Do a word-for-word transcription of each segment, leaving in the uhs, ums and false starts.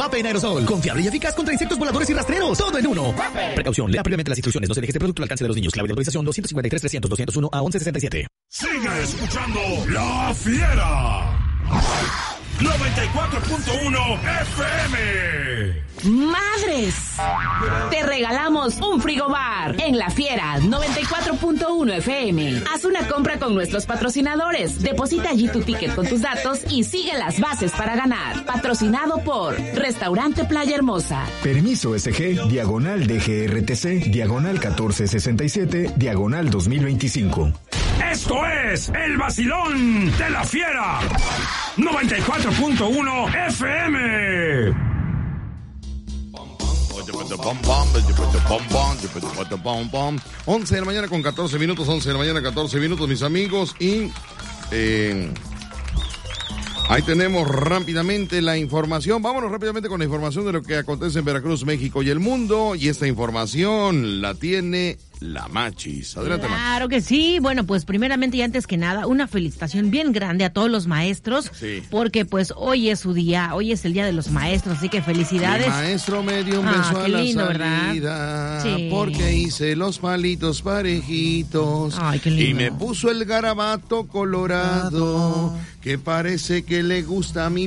Vape en aerosol, confiable y eficaz contra insectos voladores y rastreros. Todo en uno. Precaución, lea previamente las instrucciones. No se deje este producto al alcance de los niños. Clave de autorización doscientos cincuenta y tres, trescientos, doscientos uno a once sesenta y siete. Sigue escuchando La Fiera. noventa y cuatro punto uno F M. ¡Madres! Te regalamos un frigobar en La Fiera noventa y cuatro punto uno F M. Haz una compra con nuestros patrocinadores. Deposita allí tu ticket con tus datos y sigue las bases para ganar. Patrocinado por Restaurante Playa Hermosa. Permiso S G, diagonal D G R T C, diagonal catorce sesenta y siete, diagonal dos mil veinticinco. Esto es el vacilón de La Fiera. noventa y cuatro punto uno F M. once de la mañana con catorce minutos, once de la mañana, catorce minutos, mis amigos, y eh, ahí tenemos rápidamente la información. Vámonos rápidamente con la información de lo que acontece en Veracruz, México y el mundo, y esta información la tiene la Machis. Adelante, Machis. Claro que sí. Bueno, pues primeramente y antes que nada, una felicitación bien grande a todos los maestros, sí, porque pues hoy es su día, hoy es el día de los maestros, así que felicidades. Mi maestro me dio un beso ah, a qué la lindo, salida, sí, porque hice los palitos parejitos. Ay, qué lindo. Y me puso el garabato colorado, que parece que le gusta a mi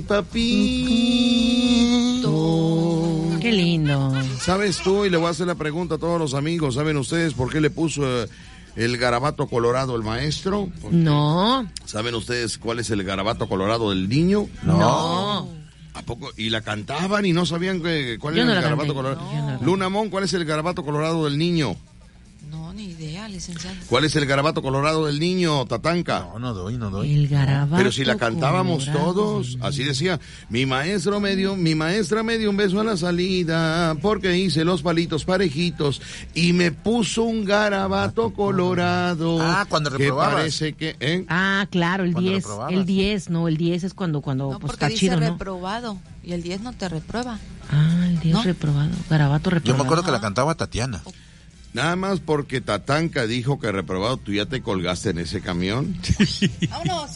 papito. Qué lindo. ¿Sabes tú? Y le voy a hacer la pregunta a todos los amigos. ¿Saben ustedes por qué le puso eh, el garabato colorado el maestro? No. ¿Saben ustedes cuál es el garabato colorado del niño? No. no. ¿A poco? ¿Y la cantaban y no sabían que, cuál Yo era no el garabato canté. colorado? No. Luna Mon, ¿cuál es el garabato colorado del niño? No, ni idea, licenciado. ¿Cuál es el garabato colorado del niño, Tatanka? No, no doy, no doy. El garabato. Pero si la cantábamos colorado. todos, así decía, mi maestro me dio, mi maestra me dio un beso a la salida, porque hice los palitos parejitos y me puso un garabato colorado. Ah, cuando que reprobabas. parece que, ¿eh? Ah, claro, el Cuando diez. reprobabas. El diez, no, el diez es cuando, cuando No, pues porque está dice chido, ¿no? reprobado y el diez no te reprueba. Ah, el diez ¿No? reprobado, garabato Yo reprobado. me acuerdo que la cantaba Tatiana. Nada más porque Tatanka dijo que reprobado, ¿tú ya te colgaste en ese camión? ¡Vámonos!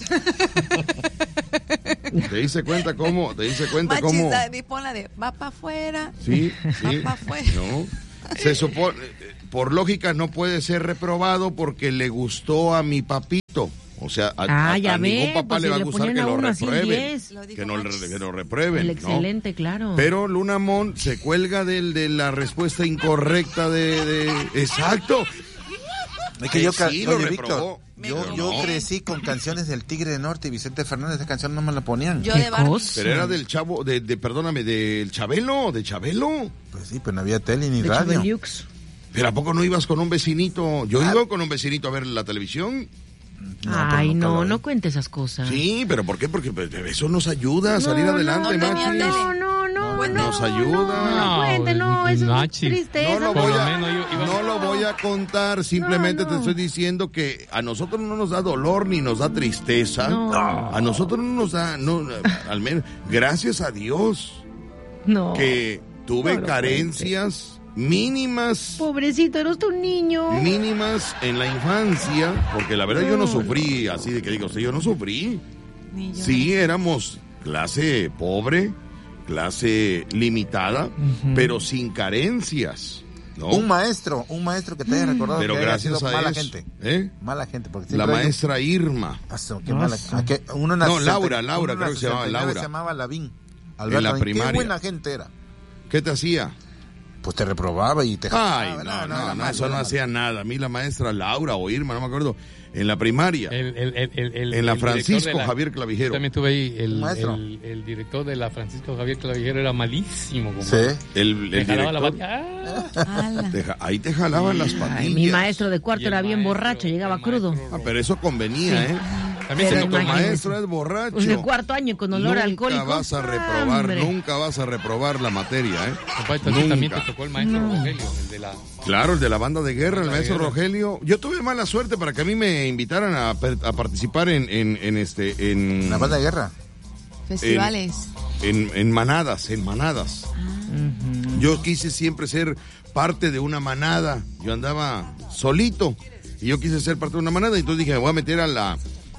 ¿Te diste cuenta cómo? ¿Te diste cuenta Machista, cómo? ni pon la de va para afuera. Sí, sí. Va para afuera. No. Se supone, por lógica no puede ser reprobado porque le gustó a mi papito. O sea, a, Ah, a- ya a ningún ve, papá pues le si va a le gustar ponían que a lo uno así el reprueben. diez. Lo dijo Que no, le- Machis. que lo reprueben. El ¿no? excelente, claro. Pero Luna Mon se cuelga del, de la respuesta incorrecta de... de exacto. Es que yo, Sí, ca- lo oye, reprobó. Víctor, yo, Pero yo no. crecí con canciones del Tigre del Norte y Vicente Fernández. Esa canción no me la ponían. Yo ¿Qué de Barbie. cosa? Pero era del chavo, de, de perdóname, del Chabelo, de Chabelo. Pues sí, pues no había tele ni De radio. Chabeliux. Pero ¿a poco no ibas con un vecinito? Yo Ah. iba con un vecinito a ver la televisión. No, Ay, pues nunca no, lo vi. no cuente esas cosas. Sí, pero ¿por qué? Porque pues, eso nos ayuda a salir No, adelante, no, Machis. No, no, no, no. Nos no, ayuda. No, no, cuente, no, eso es Machis. tristeza. No lo Por voy lo a, menos yo iba- no lo voy a contar, simplemente No, no. te estoy diciendo que a nosotros no nos da dolor ni nos da tristeza. No. A nosotros no nos da, no, al menos, gracias a Dios No. que tuve No lo carencias mínimas. Pobrecito, eres tu niño. mínimas en la infancia, porque la verdad yo no sufrí, así de que digo, sí, yo no sufrí. Ni yo. Sí, éramos clase pobre, clase limitada, pero sin carencias, ¿no? Un maestro, un maestro que te haya recordado Pero que haya gracias sido a mala eso, gente. ¿eh? Mala gente. Porque La siempre hay- maestra Irma, Aso, qué Ah, mala- sí. a que uno en la No, sesenta- Laura, Laura, uno en la creo que se llamaba sesenta y nueve Laura. Se llamaba Lavín. En la Qué primaria. buena gente era. ¿qué te hacía? Pues te reprobaba y te Ay, jactaba, no, era no, no, malo, eso era no malo. hacía nada. A mí la maestra Laura o Irma, no me acuerdo, en la primaria, El, el, el, el, el- en la el Francisco director de la- Javier Clavijero. También estuve ahí. El, Maestro. el, el director de la Francisco Javier Clavijero era malísimo. Sí. compadre. El, Me el jalaba la director, pata. ¡Ah! Ala. te ja- ahí te jalaban las patillas. Ay, mi maestro de cuarto Y el era bien maestro, borracho, llegaba el crudo. maestro- Ah, pero eso convenía, ¿eh? También se Pero Tu tocó imagínese. maestro es borracho. Pues de cuarto año con olor nunca alcohólico. vas a reprobar, Hombre. nunca vas a reprobar la materia, ¿eh? Compadre, también, también te Nunca. tocó el maestro No. Rogelio, el de la... Claro, el de la banda de guerra, el Banda de maestro guerra. Rogelio. Yo tuve mala suerte para que a mí me invitaran a, per- a participar en, en, en este, en, La banda de guerra. Festivales. en, en manadas, en manadas. Ujú. Yo quise siempre ser parte de una manada. Yo andaba solito y yo quise ser parte de una manada y entonces dije, me voy a meter a la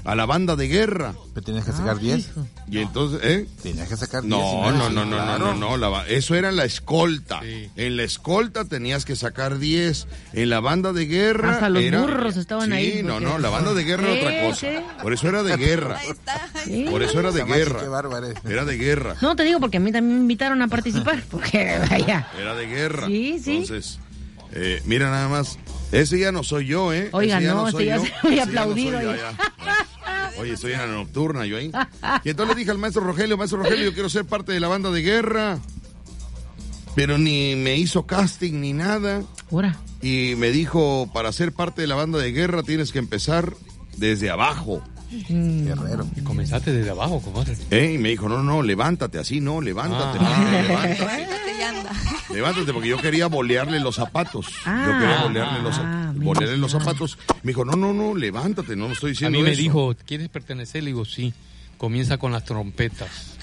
a la banda de guerra. Pero tenías que sacar diez. Y entonces, ¿eh? Tenías que sacar diez. No, no, no, no, no, no, no, la, eso era en la escolta. Sí. En la escolta tenías que sacar diez. En la banda de guerra. Hasta los era, burros estaban sí, ahí. Sí, no, porque... no, la banda de guerra era otra cosa. Sí. Por eso era de guerra. Sí. Por eso era de guerra. Qué bárbaro. Era de guerra. No, te digo porque a mí también me invitaron a participar. Porque, vaya. Era de guerra. Sí, sí. Entonces, eh, mira nada más. Ese ya no soy yo, ¿eh? Oiga, ese ya no, no soy ese ya yo. se voy a aplaudir. Ya no soy, ya, ya. Oye, estoy en la nocturna yo ahí. Y entonces le dije al maestro Rogelio, maestro Rogelio, yo quiero ser parte de la banda de guerra. Pero ni me hizo casting ni nada. Ahora. Y me dijo, para ser parte de la banda de guerra tienes que empezar desde abajo. Mm. Guerrero. Y comenzaste desde abajo, compadre. ¿Eh? Y me dijo, no, no, levántate así, no, levántate, Ah. no, levántate. Levántate, porque yo quería bolearle los zapatos. Ah, yo quería bolearle los, ah, bolearle los zapatos. Me dijo, no, no, no, levántate, no, no estoy A diciendo mí me eso. dijo, ¿quieres pertenecer? Le digo, sí. Comienza con las trompetas.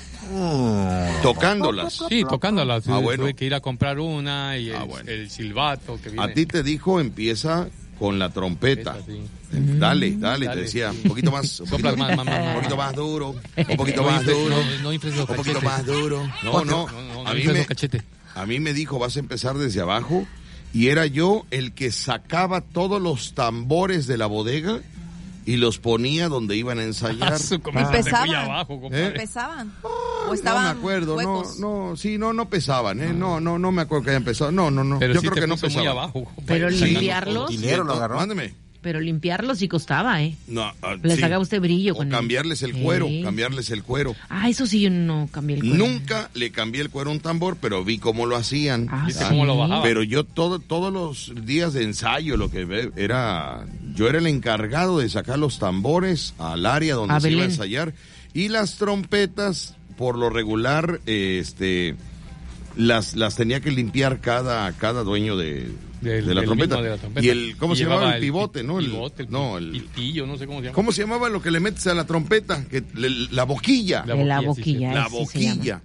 Tocándolas. Sí, tocándolas. Ah, bueno. Tuve que ir a comprar una y el, Ah, bueno. el silbato que viene. A ti te dijo, empieza con la trompeta. Esa, sí. Dale, dale, Dale, te decía, sí. un poquito más, un Sopla poquito, más, más, más, un más. poquito más duro, un poquito No más infles- duro, no- no infles los un poquito cachetes. más duro. No, no, No, no, no a mí infles me, los cachetes. a mí me dijo, vas a empezar desde abajo, y era yo el que sacaba todos los tambores de la bodega y los ponía donde iban a ensayar. Ah, su comenzaste ¿Y pesaban? muy abajo, compadre. ¿Eh? ¿Pesaban? ¿O No estaban me acuerdo, huecos? no, no, sí, no, no pesaban, ¿eh? No, no, no me acuerdo que hayan pesado, no, no, no, Pero yo sí creo te que no puso muy pesaban. abajo, compadre. Pero Sacando limpiarlos. todo. Dinero lo agarró. Mándeme. Pero limpiarlos sí costaba, ¿eh? No, ah, Le sí. sacaba usted brillo O con él. cambiarles el cuero, Sí. cambiarles el cuero. Ah, eso sí yo no cambié el cuero. Nunca le cambié el cuero a un tambor, pero vi cómo lo hacían. Ah, ¿Viste sí. cómo lo bajaba? Pero yo todo, todos los días de ensayo, lo que ve- era, yo era el encargado de sacar los tambores al área donde A se iba a Belén. ensayar. Y las trompetas, por lo regular, eh, este, las, las tenía que limpiar cada, cada dueño de, Del- de, la del trompeta. mismo de la trompeta. Y el, ¿cómo Y se llamaba? llevaba El pivote, ¿no? El, pivote, el no, el, pitillo, no sé cómo se llama. ¿cómo se llamaba lo que le metes a la trompeta? Que, le- la boquilla. La De la boquilla, sí, sí. boquilla. La ese se llama. boquilla.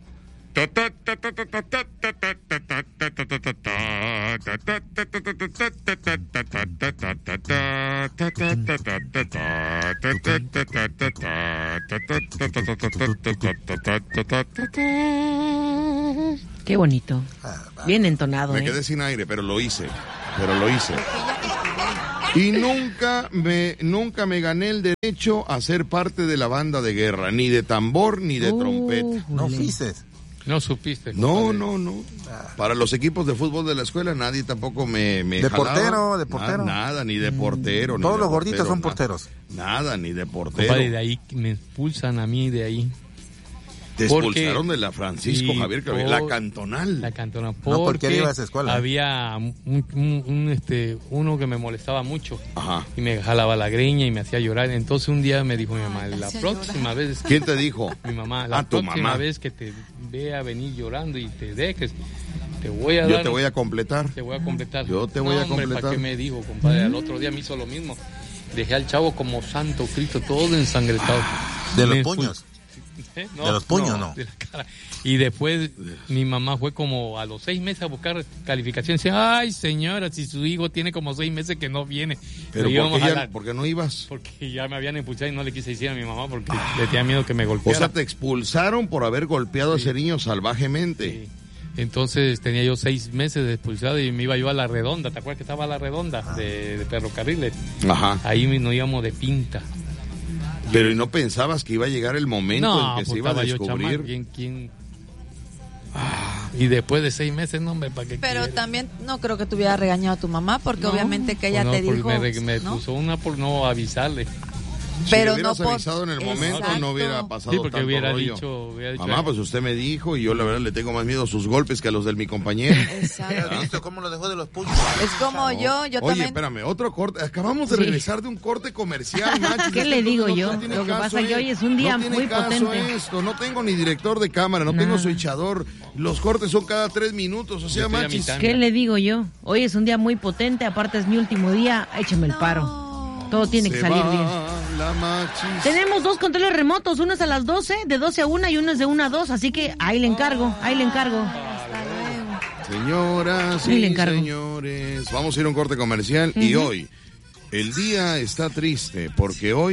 Qué bonito. Bien entonado, Me ¿eh? quedé sin aire, pero lo hice. Pero lo hice. Y nunca me, nunca me gané el derecho a ser parte de la banda de guerra, ni de tambor ni de Uh, trompeta. No jule. fuiste. No supiste. No, compadre. no, no. Para los equipos de fútbol de la escuela nadie tampoco me, me De jalaba. portero, de portero. Na- Nada, ni de portero. ni Todos de los gorditos portero, son nada. porteros. Nada, ni de portero. Compadre, de ahí me expulsan a mí de ahí. Te porque- expulsaron de la Francisco Sí, Javier Clavel, por- la cantonal. La cantona. No, ¿por Porque qué ibas a escuela? había un, un- un, este, uno que me molestaba mucho. Ajá. Y me jalaba la greña y me hacía llorar. Entonces un día me dijo mi mamá, te la hacía próxima vez, ¿Quién te dijo? mi mamá, la Ah, tu próxima mamá. vez que te vea venir llorando y te dejes, te voy a Yo dar, te voy a completar. te voy a completar. Yo te voy No, a hombre, completar. ¿para qué me dijo, compadre? Al otro día me hizo lo mismo. Dejé al chavo como santo Cristo, todo ensangretado. De los Me puños. ¿Eh? De los puños, no. de la cara. Y después mi mamá fue como a los seis meses a buscar calificaciones. Dice, ay señora, si su hijo tiene como seis meses que no viene. Pero Lo íbamos ¿por qué, a ya- jalar. por qué no ibas? Porque ya me habían impulsado y no le quise decir a mi mamá porque le tenía miedo que me O golpeara. sea, te expulsaron por haber golpeado a ese niño salvajemente. Sí. Entonces tenía yo seis meses de expulsado y me iba yo a La Redonda. ¿Te acuerdas que estaba a La Redonda de, de ferrocarriles? Ajá. Ahí nos íbamos de pinta. Pero ¿y no pensabas que iba a llegar el momento No, en que pues se iba a estaba yo descubrir? chamaco, ¿quién, quién? Ah, y después de seis meses, no, hombre, ¿para qué Pero quiere? también no creo que te hubiera regañado a tu mamá, porque No, obviamente que ella pues no, te porque dijo, Me, re- me ¿no? puso una por no avisarle. Si Pero le hubieras no por- avisado en el momento, Exacto. no hubiera pasado Sí, porque tanto hubiera rollo. dicho, hubiera dicho, Mamá, pues usted me dijo y yo la verdad le tengo más miedo a sus golpes que a los de mi compañero. Exacto. ¿Has visto cómo lo dejó de los puños? Es como yo, yo Oye, también. espérame, otro corte. Acabamos de Sí. regresar de un corte comercial, Manches. ¿Qué Esto le no- digo no- yo? no tiene Lo que caso, pasa es que eh. hoy es un día No tiene muy caso potente. esto. No tengo ni director de cámara, no tengo Nada. switchador. Los cortes son cada tres minutos. O sea, Yo estoy a Manches. mitad. ¿Qué le digo yo? Hoy es un día muy potente, aparte es mi último día, écheme el paro. Todo tiene que Se salir va bien. la Machis. Tenemos dos controles remotos, uno es a las doce, de doce a una y uno es de una a dos, así que ahí le encargo, ahí le encargo. Hasta luego. Señoras Ahí le y encargo. señores, vamos a ir a un corte comercial y hoy el día está triste porque hoy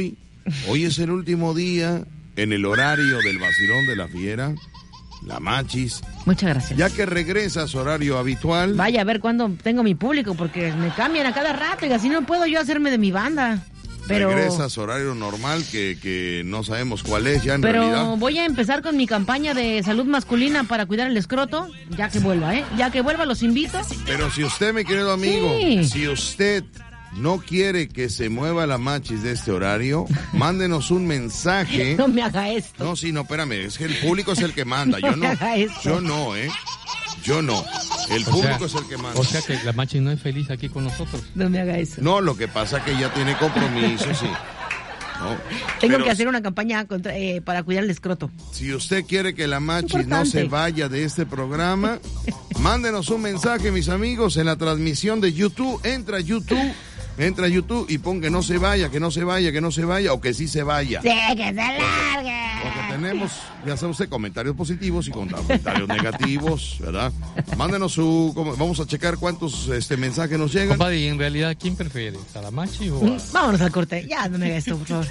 Hoy es el último día en el horario del vacilón de la fiera, la Machis. Muchas gracias. Ya que regresa a su horario habitual. Vaya a ver cuándo tengo mi público, porque me cambian a cada rato y así no puedo yo hacerme de mi banda. Pero, regresa a su horario normal, que, que no sabemos cuál es ya en pero realidad. voy a empezar con mi campaña de salud masculina para cuidar el escroto, ya que vuelva, ¿eh? Ya que vuelva los invito. Pero si usted, mi querido amigo, sí. si usted no quiere que se mueva la Machis de este horario, mándenos un mensaje. No me haga esto. No, sí, no, espérame, es que el público es el que manda, No yo me no. haga esto. Yo no, ¿eh? Yo no. El O público sea, es el que manda. O sea que la Machis no es feliz aquí con nosotros. No me haga eso. No, lo que pasa es que ella tiene compromiso, sí. No, Tengo pero que hacer una campaña contra, eh, para cuidar el escroto. si usted quiere que la Machis Importante. no se vaya de este programa, mándenos un mensaje, mis amigos, en la transmisión de YouTube. Entra a YouTube, entra a YouTube y pon que no se vaya, que no se vaya, que no se vaya o que sí se vaya. Sí, que se largue. Porque tenemos, ya sabe usted, comentarios positivos y comentarios negativos, ¿verdad? Mándenos su... como- Vamos a checar cuántos este mensajes nos llegan. Compadre, y en realidad, ¿quién prefiere? ¿A la Machi o a...? Vámonos al corte. Ya, no me haga esto, por favor.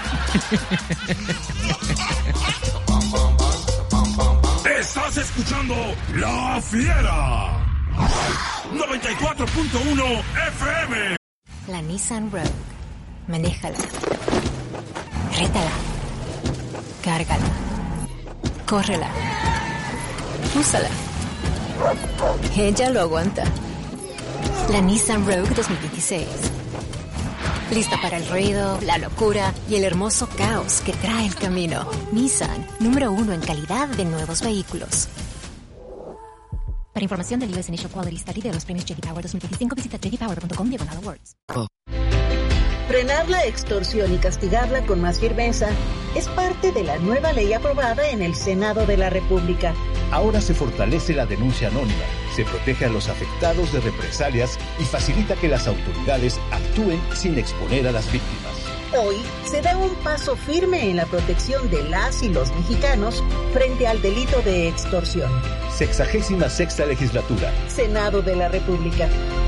Estás escuchando La Fiera. noventa y cuatro punto uno F M. La Nissan Rogue. Manéjala. Rétala. Cárgala. Córrela. Úsala. Ella lo aguanta. La Nissan Rogue dos mil veintiséis. Lista para el ruido, la locura y el hermoso caos que trae el camino. Nissan, número uno en calidad de nuevos vehículos. Para información del U S Initial Quality Study de los premios J D Power dos mil veinticinco, visita j d power punto com diagonal awards. Frenar la extorsión y castigarla con más firmeza es parte de la nueva ley aprobada en el Senado de la República. Ahora se fortalece la denuncia anónima, se protege a los afectados de represalias y facilita que las autoridades actúen sin exponer a las víctimas. Hoy se da un paso firme en la protección de las y los mexicanos frente al delito de extorsión. Sexagésima sexta legislatura. Senado de la República.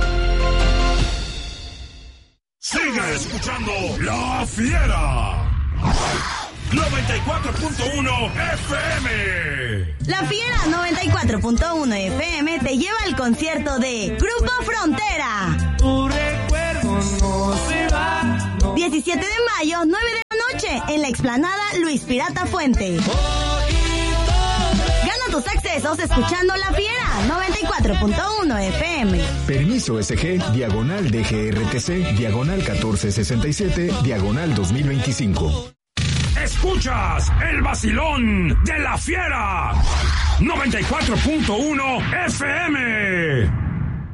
Sigue escuchando La Fiera. noventa y cuatro punto uno F M. La Fiera noventa y cuatro punto uno F M te lleva al concierto de Grupo Frontera. Tu recuerdo no se va. No. diecisiete de mayo, nueve de la noche, en la explanada Luis Pirata Fuente. Gana tus accesos escuchando La Fiera noventa y cuatro punto uno F M. Permiso S G, diagonal D G R T C, diagonal catorce sesenta y siete, diagonal dos mil veinticinco. Escuchas el vacilón de La Fiera. noventa y cuatro punto uno F M.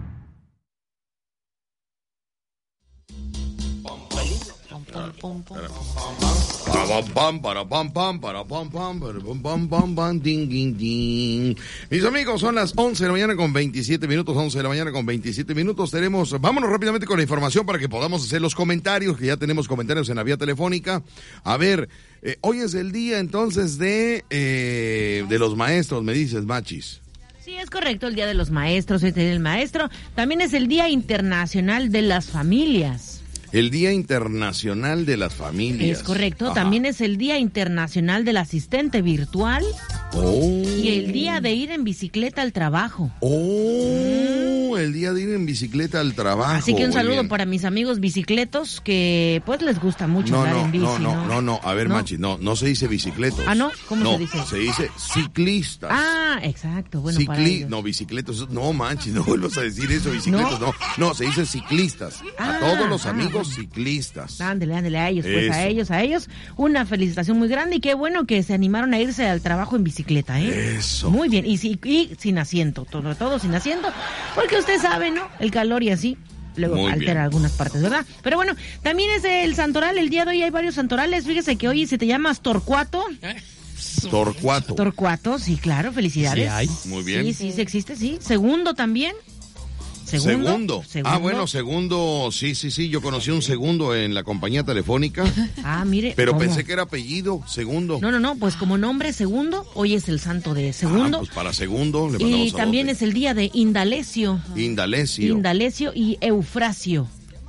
Mis amigos, son las once de la mañana con veintisiete minutos, once de la mañana con veintisiete minutos. Tenemos, vámonos rápidamente con la información para que podamos hacer los comentarios, que ya tenemos comentarios en la vía telefónica. A ver, eh, hoy es el día entonces de, eh, de los maestros, me dices, Machis. Sí, es correcto, el Día de los Maestros, hoy tiene el maestro. También es el Día Internacional de las Familias. El Día Internacional de las Familias. Es correcto. Ajá. También es el Día Internacional del Asistente Virtual. Oh. Y el Día de ir en bicicleta al trabajo. Oh, mm. el Día de ir en bicicleta al trabajo. Así que un Muy saludo bien. para mis amigos bicicletos que pues les gusta mucho No, andar no, en bici. no, no, ¿no? no, no, a ver, ¿No? Machi, no, no se dice bicicletos. Ah, ¿no? ¿Cómo no, se dice? se dice ciclistas. Ah, exacto, bueno, Cicli- para ellos. No, bicicletos, no, Manchi, no vuelvas a decir eso, bicicletos, no, no, no se dice ciclistas. Ah, a todos los ah, amigos bueno. ciclistas. Ándele, ándele a ellos, pues Eso. a ellos, a ellos. Una felicitación muy grande y qué bueno que se animaron a irse al trabajo en bicicleta, ¿eh? Eso. Muy bien, y, si- y sin asiento, todo, todo sin asiento, porque usted sabe, ¿no? El calor y así. Luego Muy altera bien. algunas partes, ¿verdad? Pero bueno, también es el santoral, el día de hoy hay varios santorales. Fíjese que hoy si te llamas Torcuato. Torcuato. Torcuato, sí, claro, felicidades. Sí hay. Muy bien. Sí, sí, sí existe, sí. Segundo también. Segundo. Segundo. Segundo. Ah, bueno, segundo, sí, sí, sí, yo conocí un segundo en la compañía telefónica. Ah, mire. Pero ¿cómo? pensé que era apellido, segundo. No, no, no, pues como nombre segundo, hoy es el santo de segundo. Ah, pues para segundo le mandamos Y también saludos. es el día de Indalecio. Indalecio. Indalecio y Eufrasio.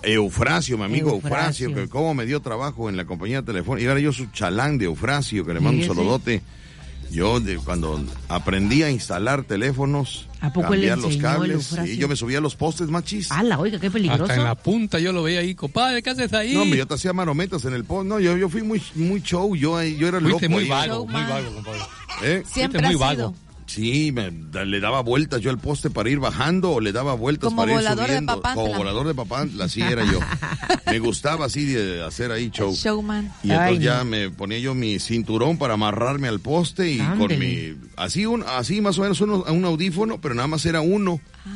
Eufrasio, mi amigo Eufrasio, Eufrasio que cómo me dio trabajo en la compañía telefónica. Y ahora yo soy chalán de Eufrasio, que le mando un saludote. Yo de, cuando aprendí a instalar teléfonos, ¿A poco cambiar le los enseñó el cables, Eufrasio? y yo me subía a los postes, machis. ¡Hala, oiga, qué peligroso! Hasta en la punta yo lo veía ahí, compadre, ¿qué haces ahí? No, hombre, yo te hacía marometas en el post. No, yo, yo fui muy, muy show, yo, yo era Fuiste loco. muy ahí. vago, muy vago, compadre. ¿Eh? Siempre Fuiste muy ha vago. sido. Sí, me, le daba vueltas yo al poste para ir bajando o le daba vueltas Como para ir volador de subiendo. Papantla. Como volador de Papantla, así era yo. Me gustaba así de hacer ahí show. El showman. Y entonces Ay, ya no. me ponía yo mi cinturón para amarrarme al poste y con Ándele. mi... Así, un, así más o menos un, un audífono, pero nada más era uno.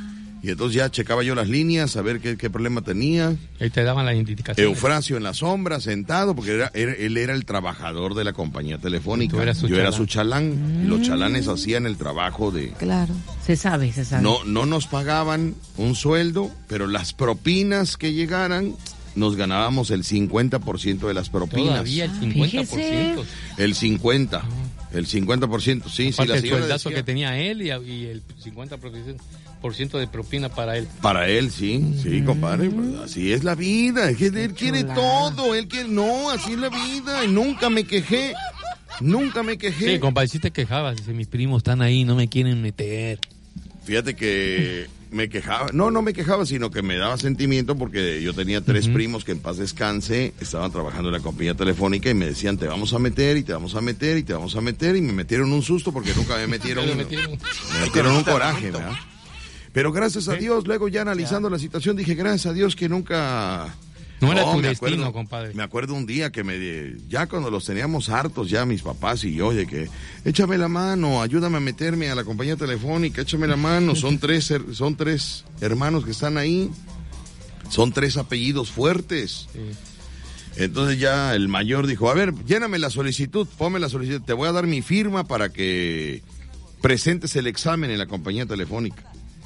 Y entonces ya checaba yo las líneas, a ver qué, qué problema tenía. Ahí te daban las indicaciones. Eufrasio en la sombra, sentado, porque era, era- él era el trabajador de la compañía telefónica. Tú eras su yo era chalán. su chalán. Y los chalanes hacían el trabajo de... Claro. Se sabe, se sabe. No, no nos pagaban un sueldo, pero las propinas que llegaran, nos ganábamos el cincuenta por ciento de las propinas. Todavía el cincuenta por ciento. El cincuenta, el cincuenta por ciento, sí, sí, Aparte la el señora sueldazo decía- que tenía él y, y el cincuenta por ciento de propina para él. Para él, sí, sí, compadre, pues, así es la vida, es que él quiere todo, él quiere, no, así es la vida, y nunca me quejé, nunca me quejé. Sí, compadre, sí te quejabas. Dice, mis primos están ahí, no me quieren meter. Fíjate que me quejaba, no, no me quejaba, sino que me daba sentimiento porque yo tenía tres primos que en paz descanse, estaban trabajando en la compañía telefónica y me decían, te vamos a meter y te vamos a meter y te vamos a meter, y me metieron un susto porque nunca me metieron, Me uno. metieron. me metieron un coraje, ¿verdad? Pero gracias a Dios, luego ya analizando la situación, dije, gracias a Dios que nunca... No era tu me destino, acuerdo- compadre. Me acuerdo un día que me, ya cuando los teníamos hartos, ya mis papás y yo, de que, échame la mano, ayúdame a meterme a la compañía telefónica, échame la mano, son tres, her- son tres hermanos que están ahí, son tres apellidos fuertes. Entonces ya el mayor dijo, a ver, lléname la solicitud, ponme la solicitud, te voy a dar mi firma para que presentes el examen en la compañía telefónica.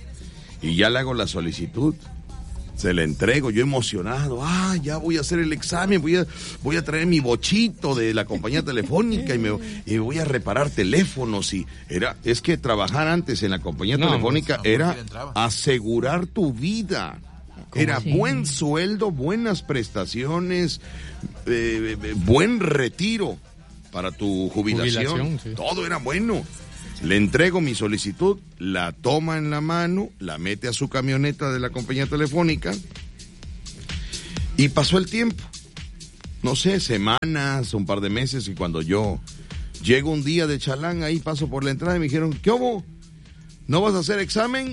Y ya le hago la solicitud. Se la entrego, yo emocionado, ah, ya voy a hacer el examen, voy a, voy a traer mi bochito de la compañía telefónica y me y voy a reparar teléfonos. Y era, es que trabajar antes en la compañía No, telefónica no, era no entraba. asegurar tu vida. Era así? buen sueldo, buenas prestaciones, eh, eh, buen retiro para tu jubilación. Jubilación, sí. Todo era bueno. Le entrego mi solicitud, la toma en la mano, la mete a su camioneta de la compañía telefónica y pasó el tiempo. No sé, semanas, un par de meses, y cuando yo llego un día de chalán, ahí paso por la entrada y me dijeron, ¿qué hubo? ¿No vas a hacer examen?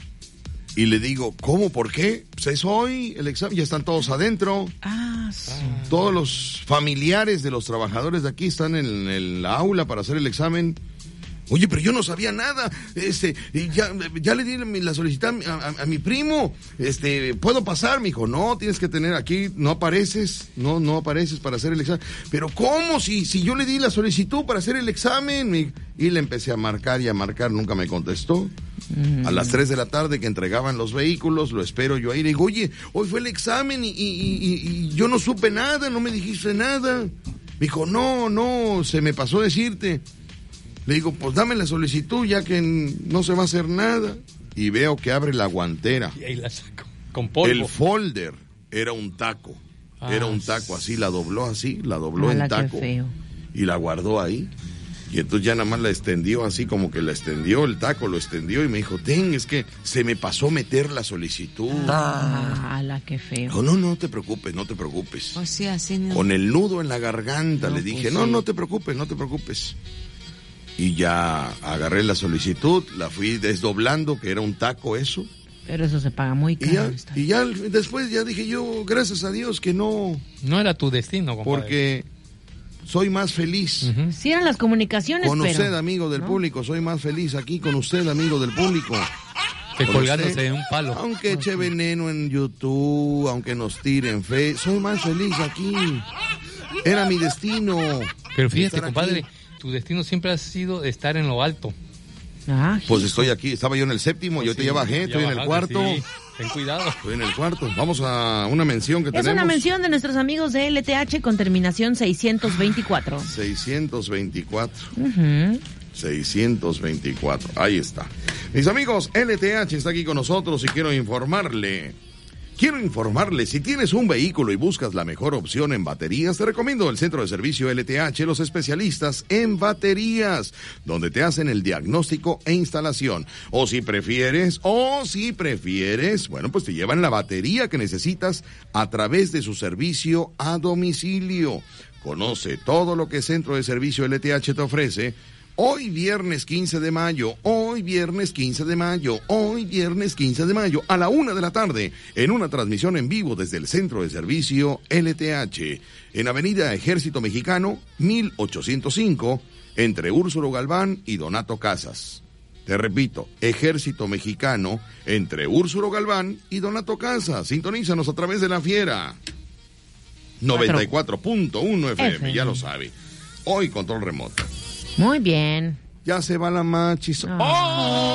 Y le digo, ¿cómo? ¿Por qué? Pues es hoy el examen, ya están todos adentro. Ah, sí. Todos los familiares de los trabajadores de aquí están en el aula para hacer el examen. Oye, pero yo no sabía nada, este, y ya, ya le di la, la solicitud a, a- a mi primo, este, ¿puedo pasar? Me dijo, no, tienes que tener aquí, no apareces, no, no apareces para hacer el examen. Pero ¿cómo? Si, si yo le di la solicitud para hacer el examen, y, y le empecé a marcar y a marcar, nunca me contestó. A las tres de la tarde que entregaban los vehículos, lo espero yo ahí, le digo, oye, hoy fue el examen y, y, y, y yo no supe nada, no me dijiste nada. Me dijo, no, no, se me pasó decirte. Le digo, pues dame la solicitud ya que no se va a hacer nada. Y veo que abre la guantera. Y ahí la saco. Con polvo. El folder era un taco. Ah, Era un taco así, la dobló así, la dobló Ala, en qué taco. feo. Y la guardó ahí. Y entonces ya nada más la extendió así, como que la extendió, el taco lo extendió y me dijo, ten, es que se me pasó meter la solicitud. Ah, ala, qué feo. No, no, no te preocupes, no te preocupes. Pues sí, así no. Con el nudo en la garganta No, le dije, pues no, sí. no te preocupes, no te preocupes. Y ya agarré la solicitud, la fui desdoblando, que era un taco eso. Pero eso se paga muy Y ya, caro. está. y ya después ya dije yo, gracias a Dios que no, No era tu destino, compadre. porque soy más feliz. Ujú. Sí eran las comunicaciones, Con pero... usted, amigo del ¿no? público, soy más feliz aquí con usted, amigo del público. Que Con colgándose usted, de un palo. Aunque eche veneno en YouTube, aunque nos tiren fe, soy más feliz aquí. Era mi destino. Pero fíjate, estar compadre, aquí. tu destino siempre ha sido estar en lo alto. Ah, Pues estoy aquí, estaba yo en el séptimo, yo te ya bajé, Ya estoy en el bajaste, cuarto. sí. Ten cuidado. Estoy en el cuarto. Vamos a una mención que es tenemos. una mención de nuestros amigos de L T H con terminación seiscientos veinticuatro. seiscientos veinticuatro. Ujú. seiscientos veinticuatro. Ahí está. Mis amigos, L T H está aquí con nosotros y quiero informarle Quiero informarles, si tienes un vehículo y buscas la mejor opción en baterías, te recomiendo el Centro de Servicio L T H, los especialistas en baterías, donde te hacen el diagnóstico e instalación. O si prefieres, o si prefieres, bueno, pues te llevan la batería que necesitas a través de su servicio a domicilio. Conoce todo lo que Centro de Servicio L T H te ofrece. Hoy viernes quince de mayo, hoy viernes quince de mayo, hoy viernes quince de mayo, a la una de la tarde, en una transmisión en vivo desde el Centro de Servicio L T H, en Avenida Ejército Mexicano, mil ochocientos cinco, entre Úrsulo Galván y Donato Casas. Te repito, Ejército Mexicano, entre Úrsulo Galván y Donato Casas. Sintonízanos a través de La Fiera. noventa y cuatro punto uno F M, ya lo sabe. Hoy control remoto. Muy bien. Ya se va la machis. Oh.